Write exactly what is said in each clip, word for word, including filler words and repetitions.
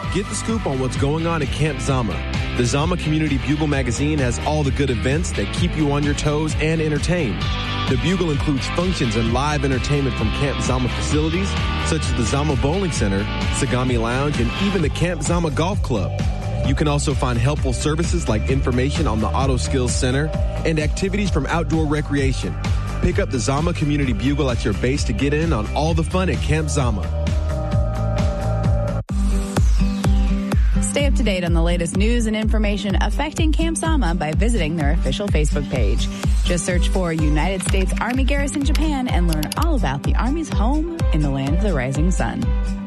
Get the scoop on what's going on at Camp Zama. The Zama Community Bugle magazine has all the good events that keep you on your toes and entertained. The Bugle includes functions and live entertainment from Camp Zama facilities, such as the Zama Bowling Center, Sagami Lounge, and even the Camp Zama Golf Club. You can also find helpful services like information on the Auto Skills Center and activities from outdoor recreation. Pick up the Zama Community Bugle at your base to get in on all the fun at Camp Zama. Stay up to date on the latest news and information affecting Camp Zama by visiting their official Facebook page. Just search for United States Army Garrison Japan and learn all about the Army's home in the land of the rising sun.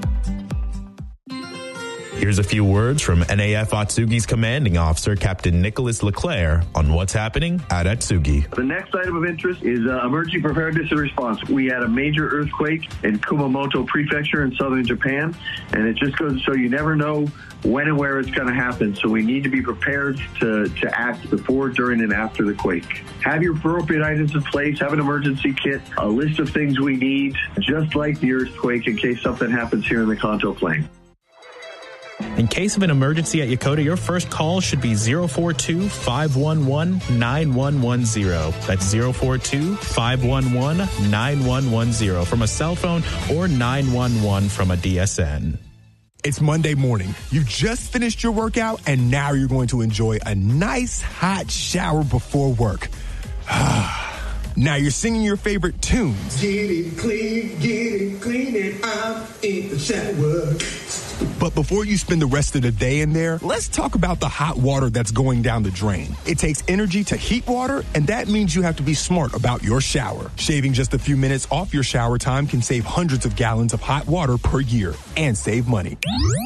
Here's a few words from N A F Atsugi's commanding officer, Captain Nicholas Leclerc, on what's happening at Atsugi. The next item of interest is uh, emergency preparedness and response. We had a major earthquake in Kumamoto Prefecture in southern Japan, and it just goes to show you never know when and where it's going to happen. So we need to be prepared to, to act before, during, and after the quake. Have your appropriate items in place. Have an emergency kit, a list of things we need, just like the earthquake, in case something happens here in the Kanto Plain. In case of an emergency at Yokota, your first call should be zero four two, five one one, nine one one zero. That's zero four two, five one one, nine one one zero from a cell phone or nine one one from a D S N. It's Monday morning. You just finished your workout, and now you're going to enjoy a nice hot shower before work. Now you're singing your favorite tunes. Get it clean, get it clean, and I'm in the shower. But before you spend the rest of the day in there, let's talk about the hot water that's going down the drain. It takes energy to heat water, and that means you have to be smart about your shower. Shaving just a few minutes off your shower time can save hundreds of gallons of hot water per year and save money.